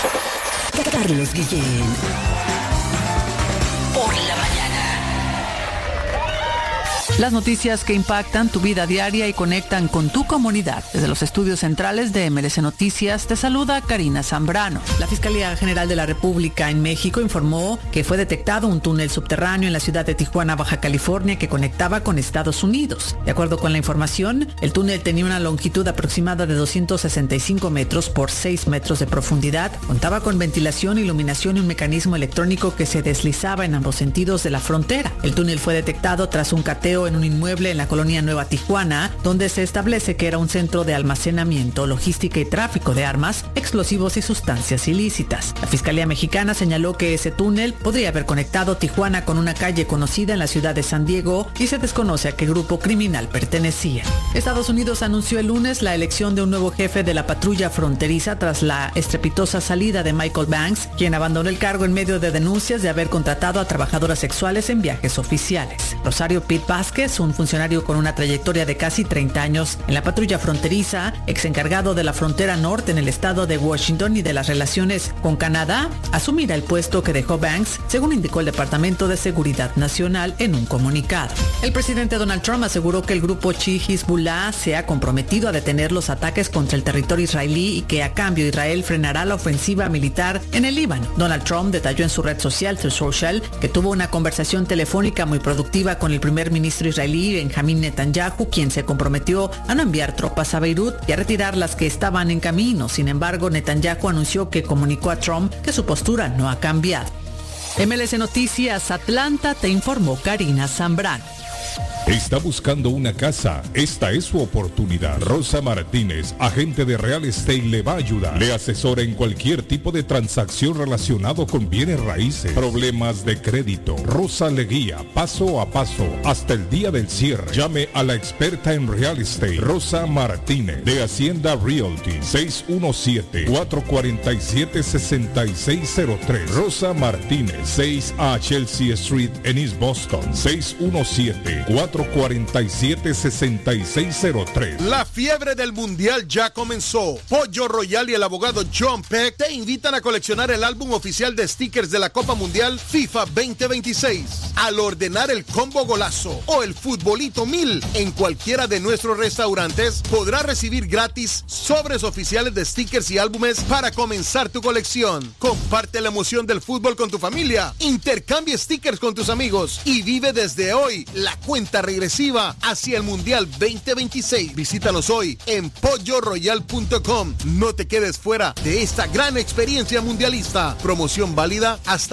Carlos Guillén. Por la mañana. Las noticias que impactan tu vida diaria y conectan con tu comunidad. Desde los estudios centrales de MLS Noticias te saluda Karina Zambrano. La Fiscalía General de la República en México informó que fue detectado un túnel subterráneo en la ciudad de Tijuana, Baja California, que conectaba con Estados Unidos. De acuerdo con la información, el túnel tenía una longitud aproximada de 265 metros por 6 metros de profundidad, contaba con ventilación, iluminación y un mecanismo electrónico que se deslizaba en ambos sentidos de la frontera. El túnel fue detectado tras un cateo en un inmueble en la colonia Nueva Tijuana, donde se establece que era un centro de almacenamiento, logística y tráfico de armas, explosivos y sustancias ilícitas. La Fiscalía Mexicana señaló que ese túnel podría haber conectado Tijuana con una calle conocida en la ciudad de San Diego y se desconoce a qué grupo criminal pertenecía. Estados Unidos anunció el lunes la elección de un nuevo jefe de la patrulla fronteriza tras la estrepitosa salida de Michael Banks, quien abandonó el cargo en medio de denuncias de haber contratado a trabajadoras sexuales en viajes oficiales. Rosario Pitt Vázquez, un funcionario con una trayectoria de casi 30 años en la patrulla fronteriza, ex encargado de la frontera norte en el estado de Washington y de las relaciones con Canadá, asumirá el puesto que dejó Banks, según indicó el Departamento de Seguridad Nacional en un comunicado. El presidente Donald Trump aseguró que el grupo Chi Hezbollah se ha comprometido a detener los ataques contra el territorio israelí y que a cambio Israel frenará la ofensiva militar en el Líbano. Donald Trump detalló en su red social, Truth Social, que tuvo una conversación telefónica muy productiva con el primer ministro israelí Benjamín Netanyahu, quien se comprometió a no enviar tropas a Beirut y a retirar las que estaban en camino. Sin embargo, Netanyahu anunció que comunicó a Trump que su postura no ha cambiado. MLS Noticias Atlanta te informó Karina Zambrano. ¿Está buscando una casa? Esta es su oportunidad. Rosa Martínez, agente de Real Estate, le va a ayudar. Le asesora en cualquier tipo de transacción relacionado con bienes raíces, problemas de crédito. Rosa le guía paso a paso hasta el día del cierre. Llame a la experta en Real Estate, Rosa Martínez, de Hacienda Realty, 617-447-6603. Rosa Martínez, 6 a Chelsea Street en East Boston, 617-447-6603. La fiebre del mundial ya comenzó. Pollo Royal y el abogado John Peck te invitan a coleccionar el álbum oficial de stickers de la Copa Mundial FIFA 2026. Al ordenar el combo golazo o el futbolito 1000 en cualquiera de nuestros restaurantes, podrás recibir gratis sobres oficiales de stickers y álbumes para comenzar tu colección. Comparte la emoción del fútbol con tu familia, intercambia stickers con tus amigos y vive desde hoy la cuenta regresiva hacia el Mundial 2026. Visítanos hoy en polloroyal.com. No te quedes fuera de esta gran experiencia mundialista. Promoción válida hasta